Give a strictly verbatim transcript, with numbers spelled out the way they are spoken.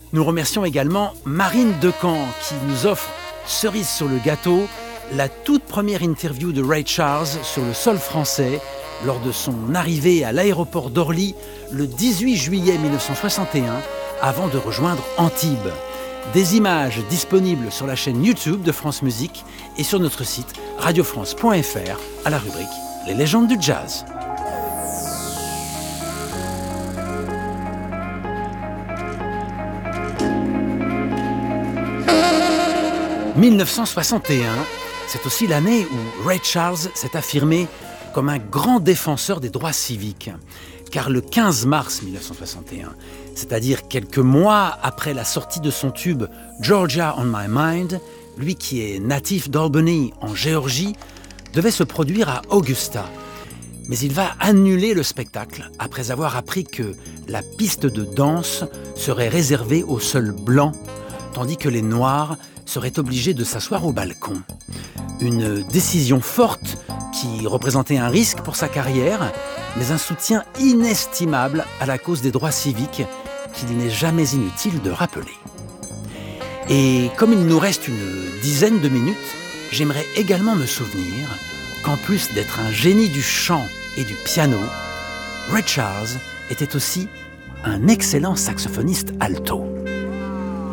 Nous remercions également Marine Decamp qui nous offre, cerise sur le gâteau, la toute première interview de Ray Charles sur le sol français lors de son arrivée à l'aéroport d'Orly le dix-huit juillet mille neuf cent soixante et un avant de rejoindre Antibes. Des images disponibles sur la chaîne YouTube de France Musique et sur notre site radio france point f r à la rubrique Les légendes du jazz. mille neuf cent soixante et un, c'est aussi l'année où Ray Charles s'est affirmé comme un grand défenseur des droits civiques. Car le quinze mars mille neuf cent soixante et un, c'est-à-dire quelques mois après la sortie de son tube Georgia on My Mind, lui qui est natif d'Albany en Géorgie, devait se produire à Augusta. Mais il va annuler le spectacle après avoir appris que la piste de danse serait réservée aux seuls blancs, tandis que les noirs seraient obligés de s'asseoir au balcon. Une décision forte qui représentait un risque pour sa carrière, mais un soutien inestimable à la cause des droits civiques qu'il n'est jamais inutile de rappeler. Et comme il nous reste une dizaine de minutes, j'aimerais également me souvenir qu'en plus d'être un génie du chant et du piano, Ray Charles était aussi un excellent saxophoniste alto.